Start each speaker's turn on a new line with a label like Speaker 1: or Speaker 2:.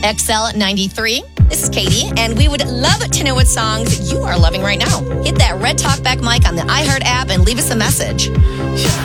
Speaker 1: XL93. This is Katie, and we would love to know what songs you are loving right now. Hit that red talkback mic on the iHeart app and leave us a message.
Speaker 2: Yeah.